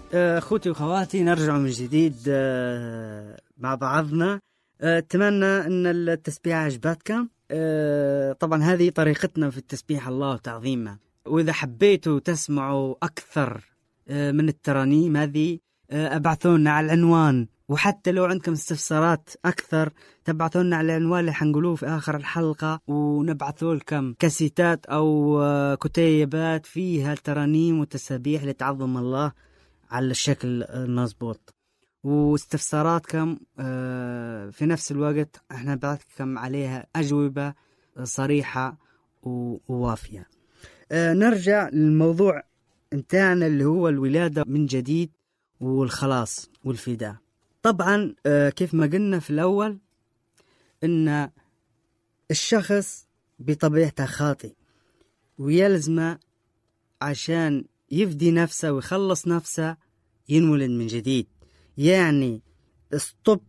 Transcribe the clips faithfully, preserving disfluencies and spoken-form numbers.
أخوتي وخواتي، نرجع من جديد مع بعضنا. أتمنى أن التسبيح عجبتكم. طبعا هذه طريقتنا في التسبيح الله وتعظيمه، وإذا حبيتوا تسمعوا أكثر من الترانيم هذه أبعثونا على العنوان، وحتى لو عندكم استفسارات أكثر تبعثونا على العنوان اللي حنقولوه في آخر الحلقة، ونبعثوا لكم كاسيتات أو كتيبات فيها ترانيم وتسابيح لتعظم الله على الشكل المضبوط. واستفساراتكم في نفس الوقت احنا بعثكم عليها أجوبة صريحة ووافية. نرجع للموضوع متاعنا اللي هو الولادة من جديد والخلاص والفداء. طبعا كيف ما قلنا في الأول إن الشخص بطبيعته خاطئ، ويلزمه عشان يفدي نفسه ويخلص نفسه ينولد من جديد. يعني استوب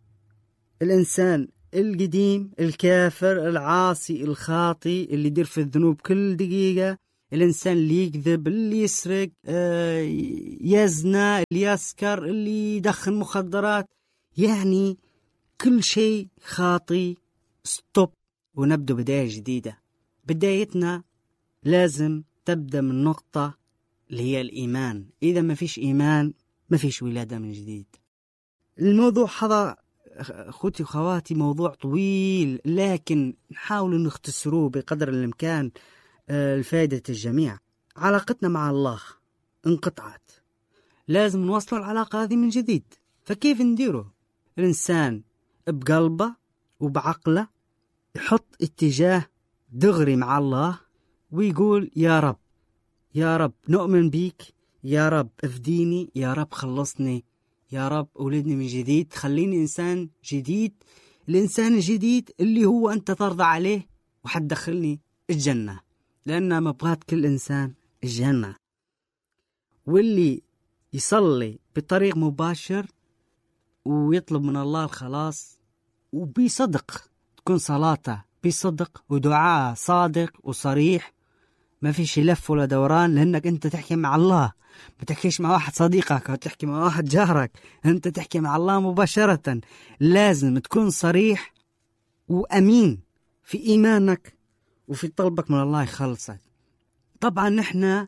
الإنسان القديم الكافر العاصي الخاطئ اللي يدير في الذنوب كل دقيقة، الإنسان اللي يكذب، اللي يسرق، آه يزنى، اللي يسكر، اللي يدخن مخدرات، يعني كل شيء خاطئ. ستوب، ونبدأ بداية جديدة. بدايتنا لازم تبدأ من نقطة اللي هي الإيمان. إذا ما فيش إيمان ما فيش ولادة من جديد. الموضوع هذا أخوتي وخواتي موضوع طويل، لكن نحاول نختصروه بقدر الإمكان لفائدة الجميع. علاقتنا مع الله انقطعت، لازم نوصل العلاقة هذه من جديد. فكيف نديره؟ الإنسان بقلبه وبعقله يحط اتجاه دغري مع الله ويقول يا رب يا رب نؤمن بيك، يا رب افديني، يا رب خلصني، يا رب أولدني من جديد، خليني إنسان جديد، الإنسان الجديد اللي هو أنت ترضى عليه وحتدخلني الجنة، لأن مبغات كل إنسان الجنة. واللي يصلي بطريق مباشر ويطلب من الله الخلاص وبصدق، تكون صلاته بصدق ودعاء صادق وصريح، ما فيش لف ولا دوران، لأنك أنت تحكي مع الله، ما تحكيش مع واحد صديقك أو تحكي مع واحد جارك، أنت تحكي مع الله مباشرة. لازم تكون صريح وأمين في إيمانك وفي طلبك من الله يخلصك. طبعا نحن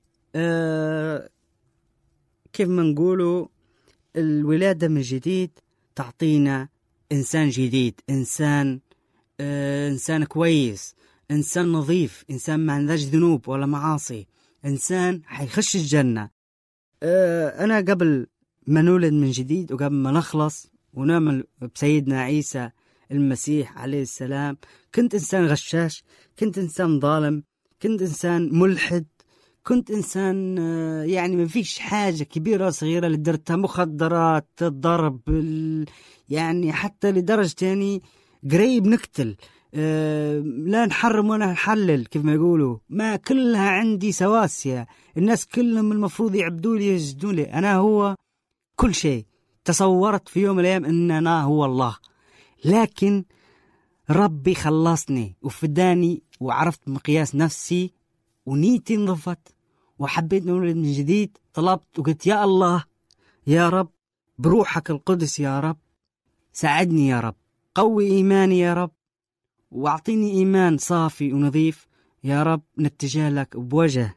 آه كيف ما نقولوا الولادة من جديد تعطينا إنسان جديد، إنسان آه إنسان كويس، إنسان نظيف، إنسان ما عندهش ذنوب ولا معاصي، إنسان حيخش الجنة. أه أنا قبل ما نولد من جديد وقبل ما نخلص ونعمل بسيدنا عيسى المسيح عليه السلام، كنت إنسان غشاش، كنت إنسان ظالم، كنت إنسان ملحد، كنت إنسان أه يعني ما فيش حاجة كبيرة صغيرة اللي درتها، مخدرات، الضرب، يعني حتى لدرجة يعني قريب نقتل. أه لا نحرم ولا نحلل كيف ما يقولوا، ما كلها عندي سواسية، الناس كلهم المفروض يعبدوا لي يسجدوا لي، أنا هو كل شيء. تصورت في يوم من الأيام أن أنا هو الله، لكن ربي خلصني وفداني وعرفت مقياس نفسي ونيتي نظفت وحبيت نولد من جديد. طلبت وقلت يا الله يا رب بروحك القدس يا رب ساعدني يا رب، قوي إيماني يا رب، واعطيني إيمان صافي ونظيف يا رب، نتجه لك بوجه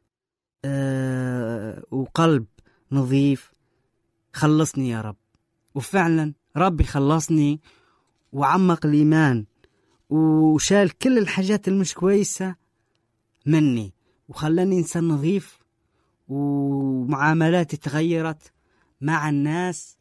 أه وقلب نظيف، خلصني يا رب. وفعلا ربي خلصني وعمق الإيمان وشال كل الحاجات المش كويسة مني وخلاني إنسان نظيف، ومعاملاتي تغيرت مع الناس،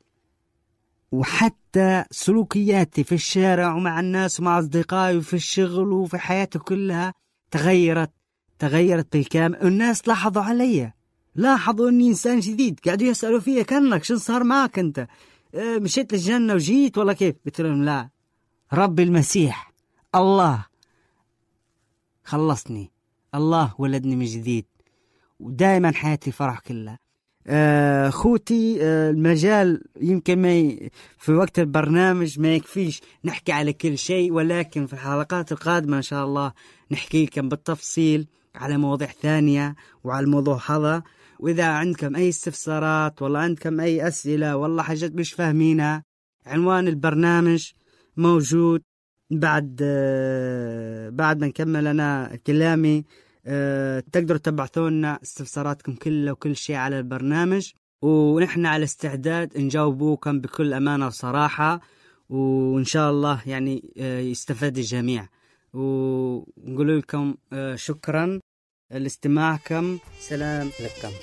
وحتى سلوكياتي في الشارع ومع الناس ومع أصدقائي وفي الشغل وفي حياتي كلها تغيرت تغيرت بالكامل. الناس لاحظوا علي، لاحظوا أني إنسان جديد، قاعدوا يسألوا فيا كأنك شو صار معك أنت، اه مشيت للجنة وجيت ولا كيف؟ قلت لهم لا، ربي المسيح الله خلصني، الله ولدني من جديد، ودائما حياتي فرح كلها. آه خوتي، آه المجال يمكن ما ي... في وقت البرنامج ما يكفيش نحكي على كل شيء، ولكن في الحلقات القادمة إن شاء الله نحكي لكم بالتفصيل على مواضيع ثانية وعلى الموضوع هذا. وإذا عندكم أي استفسارات والله عندكم أي أسئلة والله حاجات مش فاهمينها، عنوان البرنامج موجود بعد بعد ما نكمل أنا كلامي. تقدروا تبعثونا استفساراتكم كلها وكل شيء على البرنامج، ونحن على استعداد نجاوبوكم بكل أمانة وصراحة، وإن شاء الله يعني يستفاد الجميع. ونقول لكم شكرا لاستماعكم، سلام لكم.